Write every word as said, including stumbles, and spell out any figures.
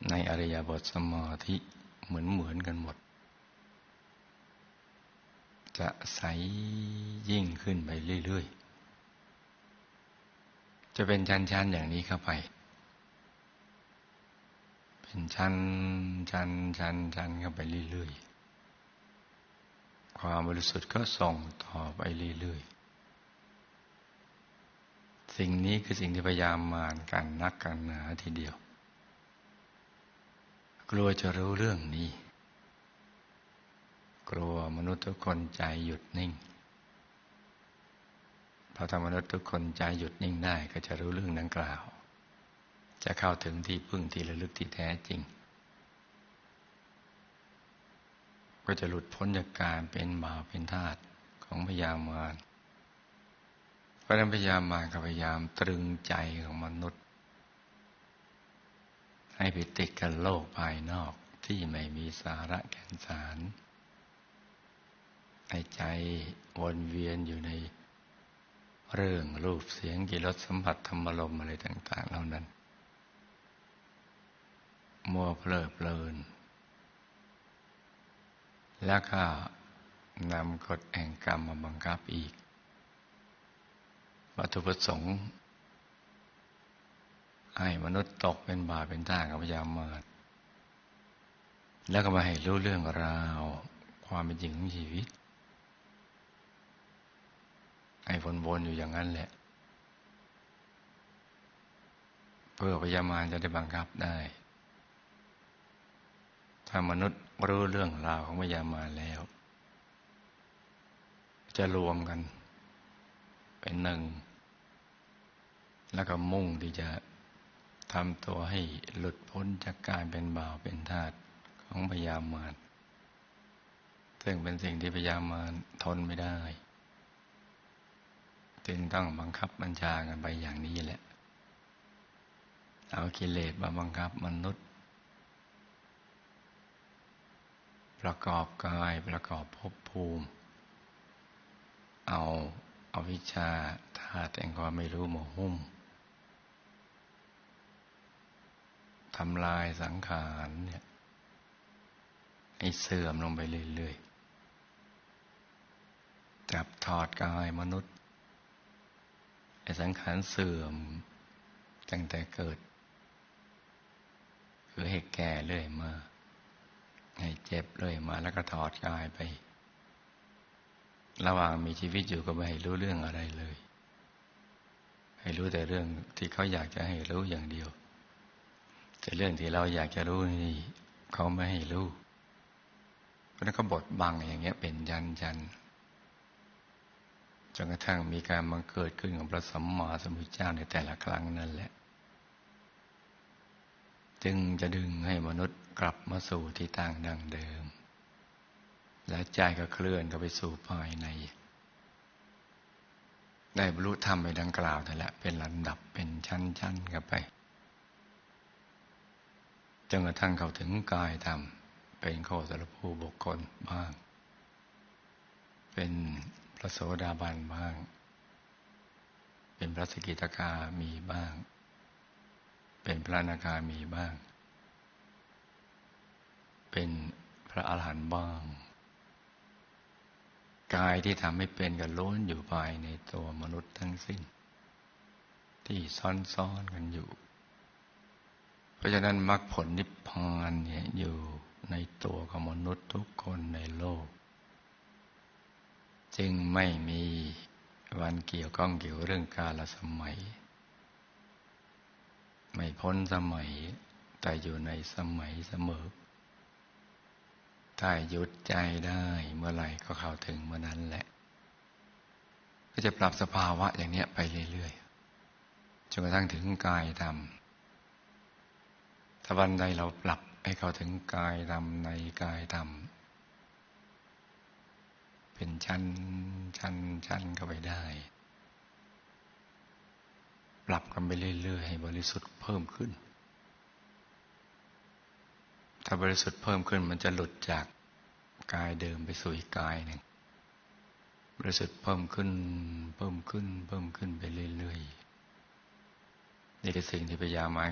ในอริยบทสมาธิเหมือนเหมือนกันหมดจะใสยิ่งขึ้นไปเรื่อยๆจะเป็นชั้นๆอย่างนี้เข้าไปเป็นชั้นชั้นชั้นชั้นเข้าไปเรื่อยๆความบริสุทธิ์ก็ส่งต่อไปเรื่อยๆสิ่งนี้คือสิ่งที่พยายามมารกันนักกันหนาทีเดียวกลัวจะรู้เรื่องนี้กลัวมนุษย์ทุกคนใจหยุดนิ่งพอถ้ามนุษย์ทุกคนใจหยุดนิ่งได้ก็จะรู้เรื่องดังกล่าวจะเข้าถึงที่พึ่งที่ระลึกที่แท้จริงก็จะหลุดพ้นจากการเป็นบ่าวเป็นทาสของพยามารเพราะนั้นพยามารก็พยายามตรึงใจของมนุษย์ให้ไปติดกับโลกภายนอกที่ไม่มีสาระแก่นสารในใจวนเวียนอยู่ในเรื่องรูปเสียงกลิ่นรสสัมผัสธรรมารมณ์อะไรต่างๆเหล่านั้นมัวเพลิดเพลินแล้วก็นำกฎแห่งกรรมมาบังคับอีกวัตถุประสงค์ให้มนุษย์ตกเป็นบ่าวเป็นทาสของพยามารแล้วก็มาให้รู้เรื่องราวความเป็นจริงของชีวิตให้วนๆอยู่อย่างนั้นแหละเพื่อพยามารจะได้บังคับได้ถ้ามนุษย์รู้เรื่องราวของพยามารแล้วจะรวมกันเป็นหนึ่งแล้วก็มุ่งที่จะทำตัวให้หลุดพ้นจากการเป็นบ่าวเป็นทาสของพยามารซึ่งเป็นสิ่งที่พยามารทนไม่ได้จึงต้องบังคับบัญชากันไปอย่างนี้แหละเอากิเลสมาบังคับมนุษย์ประกอบกายประกอบภพภูมิเอาเอาวิชชาธาตุแห่งความไม่รู้มาหุ้มทำลายสังขารเนี่ยให้เสื่อมลงไปเรื่อยๆจับถอดกายมนุษย์ให้สังขารเสื่อมตั้งแต่เกิดคือให้แก่เรื่อยมาให้เจ็บเรื่อยมาแล้วก็ถอดกายไประหว่างมีชีวิตอยู่ก็ไม่ให้รู้เรื่องอะไรเลยให้รู้แต่เรื่องที่เขาอยากจะให้รู้อย่างเดียวแต่เรื่องที่เราอยากจะรู้นี่เขาไม่ให้รู้เพราะนั้นเขาบดบังอย่างเงี้ยเป็นยันยันจนกระทั่งมีการบังเกิดขึ้นของพระสัมมาสัมพุทธเจ้าในแต่ละครั้งนั่นแหละจึงจะดึงให้มนุษย์กลับมาสู่ที่ตั้งดังเดิมและใจก็เคลื่อนเข้าไปสู่ภายในได้บรรลุธรรมไปดังกล่าวนั่นแหละเป็นลำดับเป็นชั้นๆกันไปจนกระทั่งเข้าถึงกายธรรมเป็นโคตรภูบุคคลบ้างเป็นพระโสดาบันบ้างเป็นพระสกิทาคามีบ้างเป็นพระอนาคามีบ้างเป็นพระอรหันต์บ้างกายที่ทำให้เป็นก็ล้วนอยู่ภายในตัวมนุษย์ทั้งสิ้นที่ซ่อนๆกันอยู่เพราะฉะนั้นมรรคผลนิพพานเนี่ยอยู่ในตัวของมนุษย์ทุกคนในโลกจึงไม่มีวันเกี่ยวข้องเกี่ยวเรื่องกาลสมัยไม่พ้นสมัยแต่อยู่ในสมัยเสมอถ้าหยุดใจได้เมื่อไหร่ก็เข้าถึงเมื่อนั้นแหละก็จะปรับสภาวะอย่างนี้ไปเรื่อยๆจนกระทั่งถึงกายธรรมถ้าวันใดเราปรับให้เข้าถึงกายธรรมในกายธรรมเป็นชั้นชั้นชั้นเข้าไปได้ปรับกันไปเรื่อยๆให้บริสุทธิ์เพิ่มขึ้นถ้าบริสุทธิ์เพิ่มขึ้นมันจะหลุดจากกายเดิมไปสู่อีกกายหนึ่งบริสุทธิ์เพิ่มขึ้นเพิ่มขึ้นเพิ่มขึ้นไปเรื่อยๆนี่คือสิ่งที่พยายาม